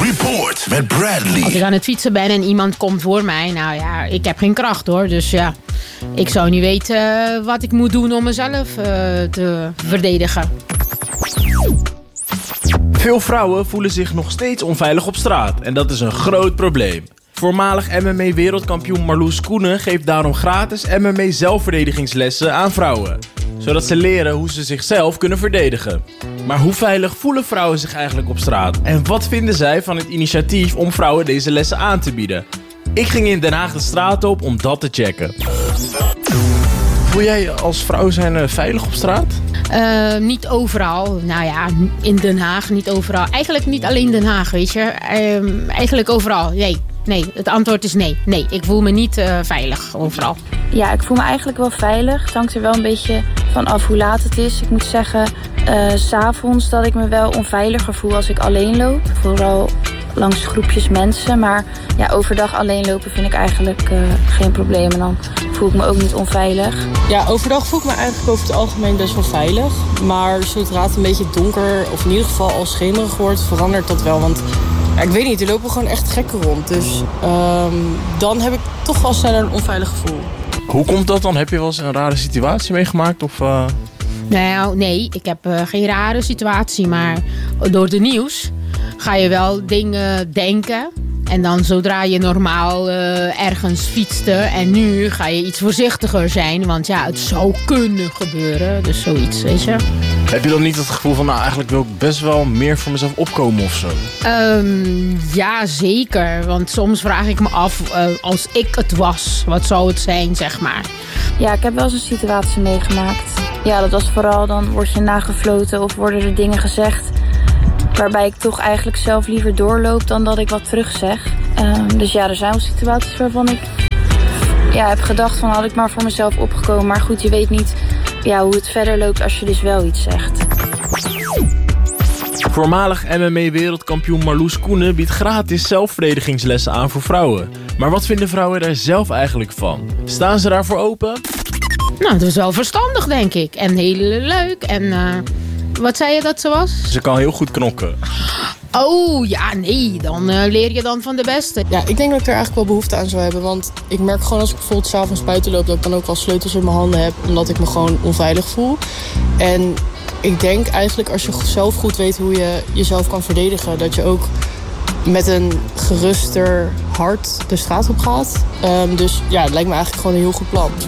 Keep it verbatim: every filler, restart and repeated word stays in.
Report met Bradley. Als ik aan het fietsen ben en iemand komt voor mij, nou ja, ik heb geen kracht hoor. Dus ja, ik zou niet weten wat ik moet doen om mezelf uh, te verdedigen. Veel vrouwen voelen zich nog steeds onveilig op straat en dat is een groot probleem. Voormalig M M A-wereldkampioen Marloes Koenen geeft daarom gratis M M A-zelfverdedigingslessen aan vrouwen. Zodat ze leren hoe ze zichzelf kunnen verdedigen. Maar hoe veilig voelen vrouwen zich eigenlijk op straat? En wat vinden zij van het initiatief om vrouwen deze lessen aan te bieden? Ik ging in Den Haag de straat op om dat te checken. Voel jij je als vrouw zijn veilig op straat? Uh, niet overal. Nou ja, in Den Haag niet overal. Eigenlijk niet alleen Den Haag, weet je. Uh, eigenlijk overal. Nee, nee. Het antwoord is nee. Nee, ik voel me niet uh, veilig overal. Ja, ik voel me eigenlijk wel veilig. Het hangt er wel een beetje van af hoe laat het is. Ik moet zeggen, uh, 's avonds dat ik me wel onveiliger voel als ik alleen loop. Vooral langs groepjes mensen. Maar ja, overdag alleen lopen vind ik eigenlijk uh, geen probleem. En dan voel ik me ook niet onveilig. Ja, overdag voel ik me eigenlijk over het algemeen best wel veilig. Maar zodra het een beetje donker, of in ieder geval al schemerig wordt, verandert dat wel. Want ja, ik weet niet, er lopen gewoon echt gekken rond. Dus um, dan heb ik toch wel sneller een onveilig gevoel. Hoe komt dat dan? Heb je wel eens een rare situatie meegemaakt? Of, uh... Nou, nee, ik heb uh, geen rare situatie. Maar door de nieuws ga je wel dingen denken. En dan zodra je normaal uh, ergens fietste en nu ga je iets voorzichtiger zijn. Want ja, het zou kunnen gebeuren. Dus zoiets, weet je. Heb je dan niet het gevoel van, nou eigenlijk wil ik best wel meer voor mezelf opkomen of zo? Um, ja, zeker. Want soms vraag ik me af, uh, als ik het was, wat zou het zijn, zeg maar. Ja, ik heb wel eens een situatie meegemaakt. Ja, dat was vooral, dan word je nagefloten of worden er dingen gezegd waarbij ik toch eigenlijk zelf liever doorloop dan dat ik wat terug zeg. Um, dus ja, er zijn wel situaties waarvan ik ja, heb gedacht van had ik maar voor mezelf opgekomen. Maar goed, je weet niet ja, hoe het verder loopt als je dus wel iets zegt. Voormalig M M A-wereldkampioen Marloes Koenen biedt gratis zelfverdedigingslessen aan voor vrouwen. Maar wat vinden vrouwen daar zelf eigenlijk van? Staan ze daarvoor open? Nou, dat is wel verstandig, denk ik. En heel leuk. En uh, wat zei je dat ze was? Ze kan heel goed knokken. Oh, ja, nee. Dan uh, leer je dan van de beste. Ja, ik denk dat ik er eigenlijk wel behoefte aan zou hebben. Want ik merk gewoon als ik bijvoorbeeld 's avonds buiten loop dat ik dan ook wel sleutels in mijn handen heb. Omdat ik me gewoon onveilig voel. En ik denk eigenlijk als je zelf goed weet hoe je jezelf kan verdedigen, dat je ook met een geruster hart de straat op gaat. Um, dus ja, het lijkt me eigenlijk gewoon een heel goed plan.